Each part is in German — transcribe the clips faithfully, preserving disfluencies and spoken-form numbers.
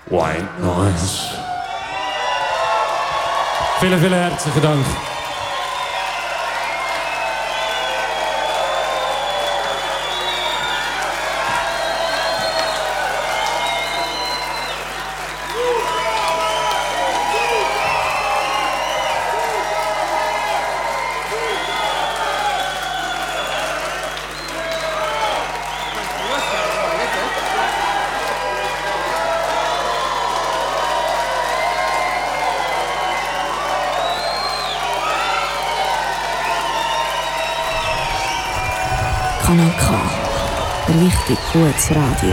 White Noise. Vielen, vielen herzlichen Dank. Kanal K. Richtig gutes Radio.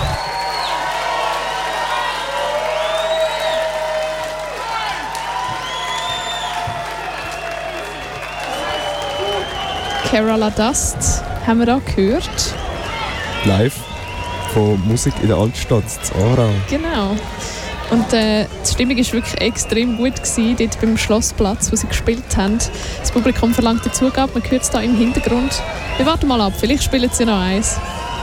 Kerala Dust haben wir da gehört. Live von Musik in der Altstadt, zu Aarau. Genau. Und äh, die Stimmung war wirklich extrem gut gewesen, dort beim Schlossplatz, wo sie gespielt haben. Das Publikum verlangt die Zugabe, man hört es da im Hintergrund. Wir warten mal ab, vielleicht spielen sie noch eins.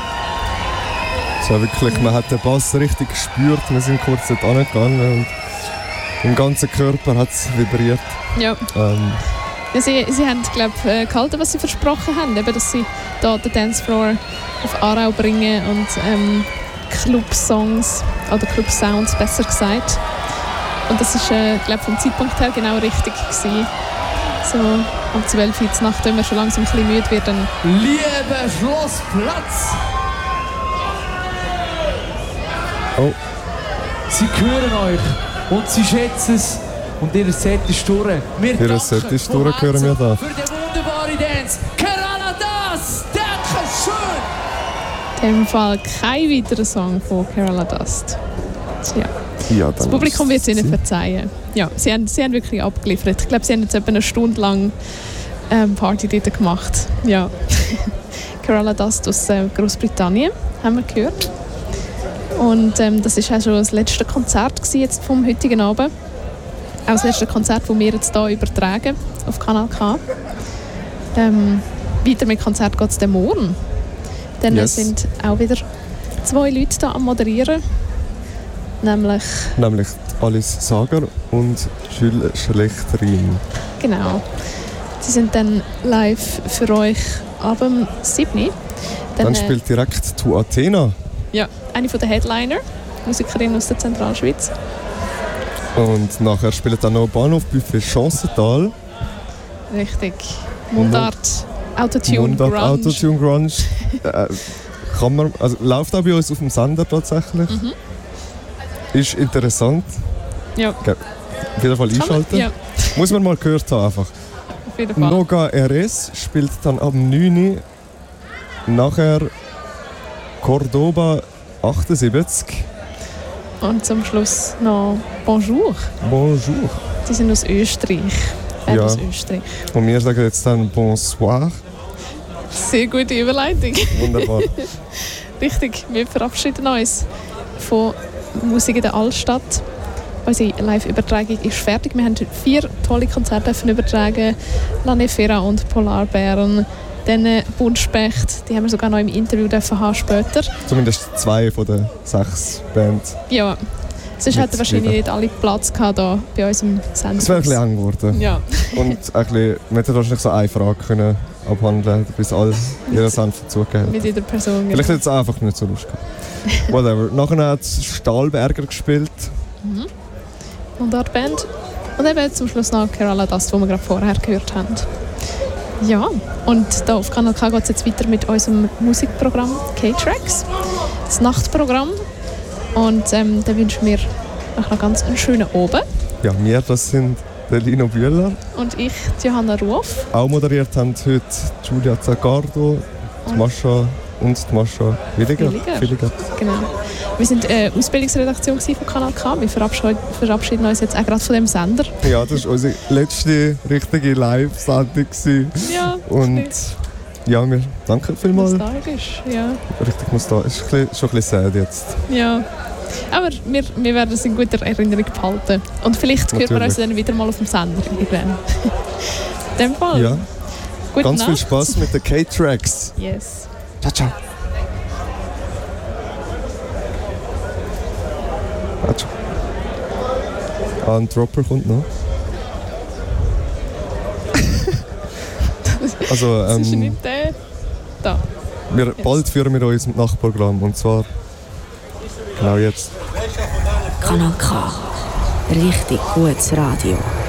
So wirklich, man hat den Bass richtig gespürt, wir sind kurz dort angegangen und im ganzen Körper hat es vibriert. Ja. Ähm, ja sie, sie haben, glaube ich, gehalten, was sie versprochen haben, eben, dass sie da den Dancefloor auf Aarau bringen und ähm, Club-Songs oder Club-Sounds, besser gesagt. Und das war, äh, glaube vom Zeitpunkt her genau richtig gewesen. So um zwölf Uhr Nacht, wenn man schon langsam ein bisschen müde wird. Dann Lieber Schlossplatz! oh. Sie hören euch und sie schätzen es. Und ihr Set ist durch. Wir Ihr Set ist durch, hören wir da. für den wunderbaren Dance. Kerala Dust! Dankeschön! in dem Fall kein weiterer Song von Kerala Dust. Ja. Ja, Das Publikum wird es ihnen verzeihen. Ja, sie haben, sie haben wirklich abgeliefert. Ich glaube, sie haben jetzt etwa eine Stunde lang ähm, Party dort gemacht. Ja. Kerala Dust aus äh, Großbritannien, haben wir gehört. Und ähm, das war auch schon das letzte Konzert jetzt vom heutigen Abend. Auch das letzte Konzert, das wir jetzt hier übertragen auf Kanal K. Ähm, weiter mit Konzert geht es dann morgen. Dann Yes. sind auch wieder zwei Leute hier am Moderieren. Nämlich, Nämlich Alice Sager und Jules Schlechterin. genau, sie sind dann live für euch ab dem siebten Dann, Dann, äh, spielt direkt Tu Athena. ja, eine von der Headliner, Musikerin aus der Zentralschweiz. Und nachher spielt dann noch Bahnhof Buffet Chancental. Richtig. Mundart, Autotune, Mundart, Grunge. Autotune Grunge. äh, kann man, also, läuft auch bei uns auf dem Sender tatsächlich. Mhm. Ist interessant. Ja. Okay. Auf jeden Fall Kann man- einschalten. Ja, Muss man mal gehört haben einfach. auf jeden Fall. Noga R S spielt dann ab neun Uhr. Nachher Cordoba achtundsiebzig. Und zum Schluss noch Bonjour. Bonjour. Die sind aus Österreich. Äh, Ja. aus Österreich. Und wir sagen jetzt dann Bonsoir. Sehr gute Überleitung. Wunderbar. Richtig, wir verabschieden uns von Musik in der Altstadt. Unsere Live-Übertragung ist fertig. Wir haben vier tolle Konzerte übertragen. La Nefera und Polarbären. Dann äh, Buntspecht, die haben wir sogar noch im Interview dürfen haben später. Zumindest zwei von den sechs Bands. Ja, sonst Mit hätten wahrscheinlich Lieder. nicht alle Platz gehabt hier bei unserem Sender. Es wäre ein bisschen eng geworden. Ja, Und ein bisschen, wir hätten wahrscheinlich so eine Frage können abhandeln, bis alle ihren Senf dazugegeben mit jeder Person. Vielleicht hätte es einfach nicht so Lust gehabt. Whatever. Nachher hat Stahlberger gespielt. Und Art Band. Und eben zum Schluss noch Kerala Dust, was wir gerade vorher gehört haben. Ja, und da auf Kanal K geht es jetzt weiter mit unserem Musikprogramm K-Tracks, das Nachtprogramm. Und ähm, da wünschen wir euch noch ganz einen schönen Abend. Ja, wir, das sind der Lino Bühler. Und ich, die Johanna Ruf. Auch moderiert haben heute Giulia Zaccardo, die Mascha und die Mascha Williger. Williger. Williger. Genau. Wir sind äh, Ausbildungsredaktion von Kanal K. Wir verabschieden, verabschieden uns jetzt auch gerade von dem Sender. Ja, das war unsere letzte richtige Live-Sendung gewesen. Ja, Und ja, wir danken vielmals. nostalgisch. Ja. Richtig nostalgisch. Ist ein bisschen- schon ein bisschen sad jetzt. Ja. Aber wir, wir werden es in guter Erinnerung behalten. Und vielleicht hören wir Natürlich. uns dann wieder mal auf dem Sender. irgendwann. In dem Fall. Ja, Gute ganz viel Nacht. Spaß mit den K-Tracks. Yes. Ciao, ciao. Hat schon. Ah, ein Dropper kommt noch. Also, Das ist ähm, nicht der. Da. wir, bald führen wir uns mit Nachtprogramm. Und zwar genau jetzt. Kanal K. Richtig gutes Radio.